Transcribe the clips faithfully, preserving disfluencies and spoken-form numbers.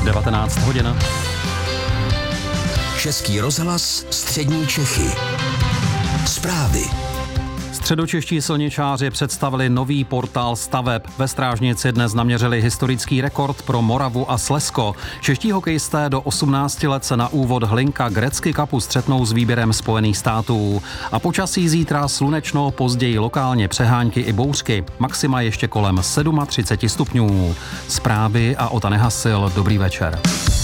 devatenáct hodin. Český rozhlas Střední Čechy. Zprávy. Středočeští silničáři představili nový portál staveb. Ve Strážnici dnes naměřili historický rekord pro Moravu a Slezsko. Čeští hokejisté do osmnácti let se na úvod Hlinka Gretzky Cupu střetnou s výběrem Spojených států. A počasí zítra slunečno, později lokálně přehánky i bouřky. Maxima ještě kolem třicet sedm stupňů. Zprávy a Ota Nehasil. Dobrý večer.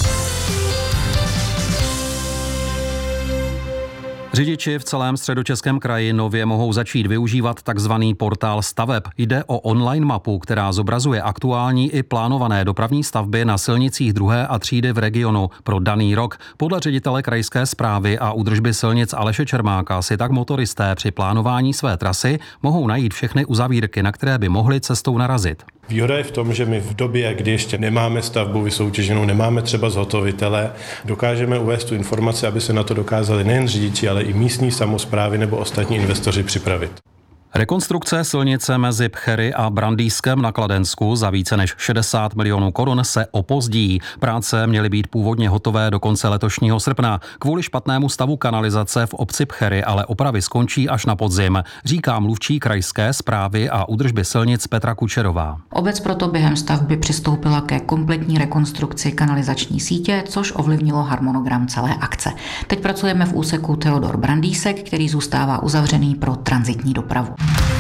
Řidiči v celém Středočeském kraji nově mohou začít využívat takzvaný portál staveb. Jde o online mapu, která zobrazuje aktuální i plánované dopravní stavby na silnicích druhé a třídy v regionu pro daný rok. Podle ředitele krajské správy a údržby silnic Aleše Čermáka si tak motoristé při plánování své trasy mohou najít všechny uzavírky, na které by mohli cestou narazit. Výhoda je v tom, že my v době, kdy ještě nemáme stavbu vysoutěženou, nemáme třeba zhotovitele, dokážeme uvést tu informaci, aby se na to dokázali nejen řidiči, ale i místní samosprávy nebo ostatní investoři připravit. Rekonstrukce silnice mezi Pchery a Brandýskem na Kladensku za více než šedesát milionů korun se opozdí. Práce měly být původně hotové do konce letošního srpna. Kvůli špatnému stavu kanalizace v obci Pchery ale opravy skončí až na podzim, říká mluvčí krajské správy a údržby silnic Petra Kučerová. Obec proto během stavby přistoupila ke kompletní rekonstrukci kanalizační sítě, což ovlivnilo harmonogram celé akce. Teď pracujeme v úseku Teodor Brandýsek, který zůstává uzavřený pro tranzitní dopravu.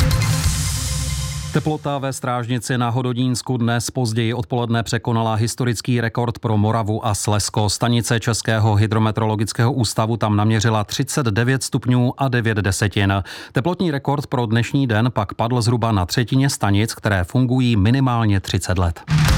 Teplota ve Strážnici na Hododínsku dnes později odpoledne překonala historický rekord pro Moravu a Slezsko. Stanice Českého hydrometeorologického ústavu tam naměřila třicet devět stupňů a devět desetin. Teplotní rekord pro dnešní den pak padl zhruba na třetině stanic, které fungují minimálně třicet let.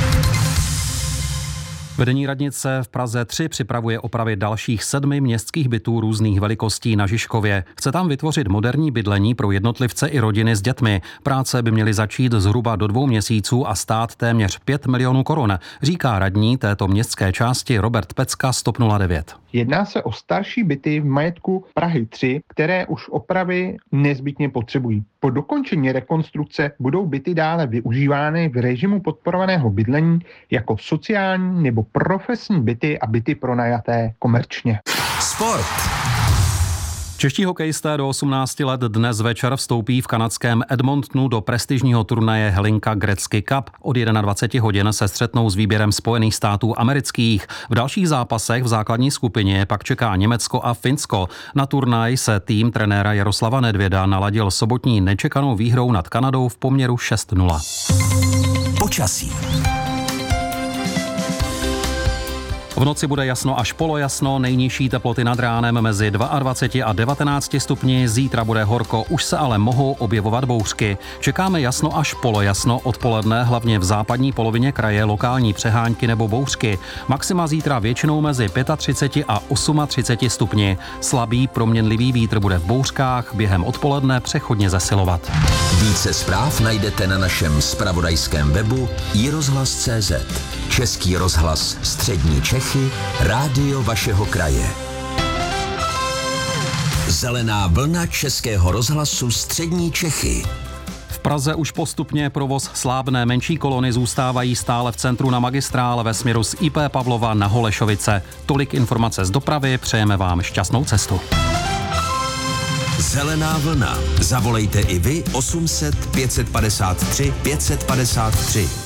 Vedení radnice v Praze tři připravuje opravy dalších sedmi městských bytů různých velikostí na Žižkově. Chce tam vytvořit moderní bydlení pro jednotlivce i rodiny s dětmi. Práce by měly začít zhruba do dvou měsíců a stát téměř pět milionů korun, říká radní této městské části Robert Pecka z TOP nula devět. Jedná se o starší byty v majetku Prahy tři, které už opravy nezbytně potřebují. Po dokončení rekonstrukce budou byty dále využívány v režimu podporovaného bydlení jako sociální nebo profesní byty a byty pronajaté komerčně. Sport. Čeští hokejisté do osmnácti let dnes večer vstoupí v kanadském Edmontonu do prestižního turnaje Hlinka Gretzky Cup. Od dvacet jedna hodin se střetnou s výběrem Spojených států amerických. V dalších zápasech v základní skupině pak čeká Německo a Finsko. Na turnaj se tým trenéra Jaroslava Nedvěda naladil sobotní nečekanou výhrou nad Kanadou v poměru šest nula. Počasí. V noci bude jasno až polojasno, nejnižší teploty nad ránem mezi dvacet dva a devatenáct stupni, zítra bude horko, už se ale mohou objevovat bouřky. Čekáme jasno až polojasno, odpoledne hlavně v západní polovině kraje lokální přehánky nebo bouřky. Maxima zítra většinou mezi třicet pět a třicet osm stupni. Slabý proměnlivý vítr bude v bouřkách, během odpoledne přechodně zesilovat. Více zpráv najdete na našem zpravodajském webu i rozhlas tečka cé zet. Český rozhlas Střední Čechy, rádio vašeho kraje. Zelená vlna Českého rozhlasu Střední Čechy. V Praze už postupně provoz slábne, menší kolony zůstávají stále v centru na magistrále ve směru z í pé Pavlova na Holešovice. Tolik informace z dopravy, přejeme vám šťastnou cestu. Zelená vlna. Zavolejte i vy osm set pět set padesát tři pět set padesát tři.